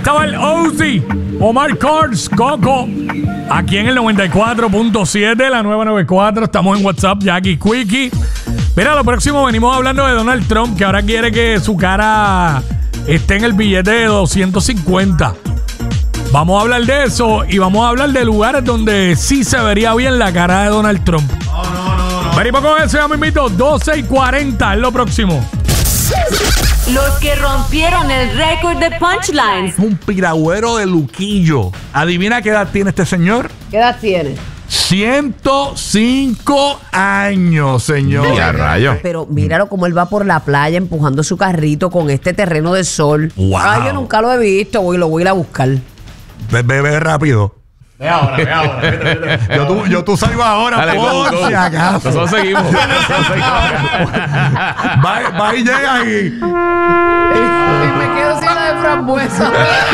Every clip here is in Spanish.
estaba el Ozzy, Omar Courtz, Coco. Aquí en el 94.7, la nueva 94. Estamos en WhatsApp, Jackie Quickie. Mira, lo próximo venimos hablando de Donald Trump, que ahora quiere que su cara esté en el billete de 250. Vamos a hablar de eso y vamos a hablar de lugares donde sí se vería bien la cara de Donald Trump. No. Venimos con eso, ya me invito. 12:40 es lo próximo. Los que rompieron el récord de punchlines. Un piragüero de Luquillo. ¿Adivina qué edad tiene este señor? ¿Qué edad tiene? 105 años, señor. ¡Ya rayo! Pero míralo como él va por la playa empujando su carrito con este terreno de sol. Wow. Ay, yo nunca lo he visto, lo voy a ir a buscar. Ve rápido. Ve ahora. Vete. Yo tú salgo ahora. Dale, por si acaso. Nosotros seguimos. Va y llega ahí. Me quedo sin la de frambuesa.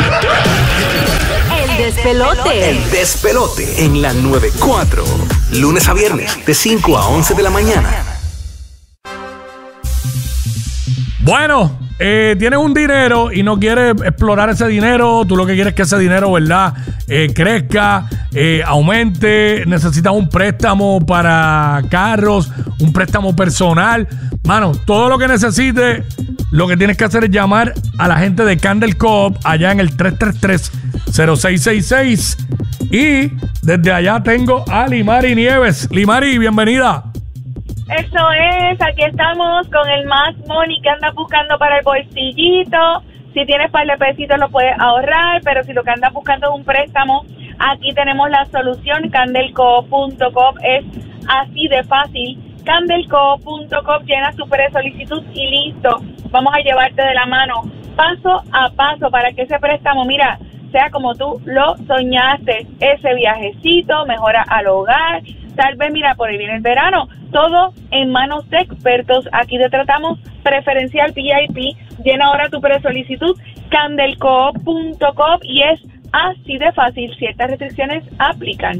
El despelote. El despelote en la 94. Lunes a viernes de 5 a 11 de la mañana. Bueno, tienes un dinero y no quieres explorar ese dinero. Tú lo que quieres es que ese dinero, ¿verdad? Crezca, aumente. Necesitas un préstamo para carros, un préstamo personal. Mano, todo lo que necesites, lo que tienes que hacer es llamar a la gente de Candel Co-op allá en el 333-0666. Y desde allá tengo a Limari Nieves. Limari, bienvenida. Eso es, aquí estamos con el más money que andas buscando para el bolsillito. Si tienes par de pesitos lo puedes ahorrar, pero si lo que andas buscando es un préstamo, aquí tenemos la solución. Candelco.com es así de fácil. Candelco.com, llena tu pre-solicitud y listo. Vamos a llevarte de la mano paso a paso para que ese préstamo, mira, sea como tú lo soñaste. Ese viajecito, mejora al hogar. Tal vez, mira, por ahí viene el verano. Todo en manos de expertos. Aquí te tratamos preferencial VIP. Llena ahora tu pre-solicitud. Candelco.com y es así de fácil. Ciertas restricciones aplican.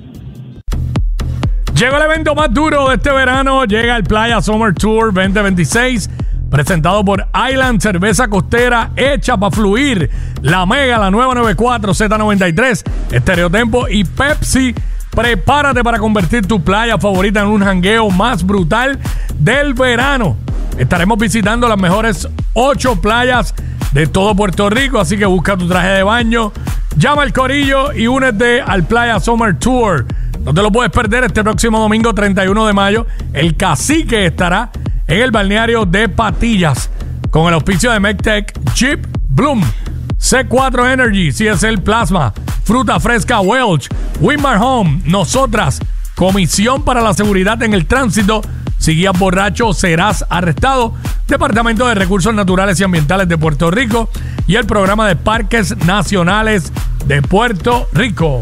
Llegó el evento más duro de este verano. Llega el Playa Summer Tour 2026. Presentado por Island Cerveza Costera, hecha para fluir. La Mega, la nueva 94, Z93, Estereotempo y Pepsi. Prepárate para convertir tu playa favorita en un jangueo más brutal del verano. Estaremos visitando las mejores 8 playas de todo Puerto Rico, así que busca tu traje de baño, llama al corillo y únete al Playa Summer Tour. No te lo puedes perder este próximo domingo 31 de mayo. El Cacique estará en el balneario de Patillas con el auspicio de MedTech, Jeep, Bloom, C4 Energy, CSL Plasma, Fruta Fresca Welch, Winmar Home, Nosotras, Comisión para la Seguridad en el Tránsito. Si guías borracho serás arrestado. Departamento de Recursos Naturales y Ambientales de Puerto Rico y el Programa de Parques Nacionales de Puerto Rico.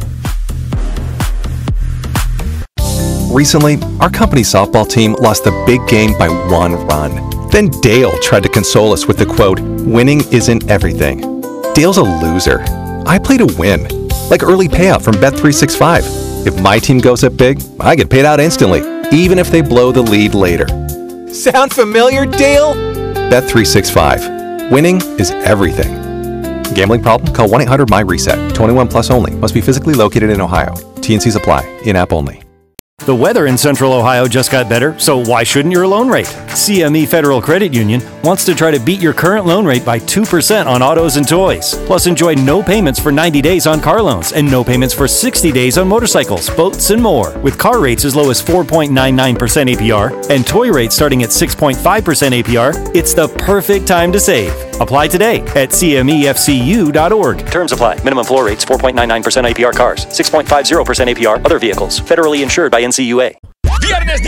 Recently, our company's softball team lost the big game by 1 run. Then Dale tried to console us with the quote, "Winning isn't everything." Dale's a loser. I play to win. Like early payout from Bet365. If my team goes up big, I get paid out instantly, even if they blow the lead later. Sound familiar, Dale? Bet365. Winning is everything. Gambling problem? Call 1-800-MY-RESET. 21 plus only. Must be physically located in Ohio. T&Cs apply. In-app only. The weather in Central Ohio just got better, so why shouldn't your loan rate? CME Federal Credit Union wants to try to beat your current loan rate by 2% on autos and toys. Plus, enjoy no payments for 90 days on car loans and no payments for 60 days on motorcycles, boats, and more. With car rates as low as 4.99% APR and toy rates starting at 6.5% APR, it's the perfect time to save. Apply today at cmefcu.org. Terms apply. Minimum floor rates 4.99% APR cars, 6.50% APR other vehicles. Federally insured by NCUA. Viernes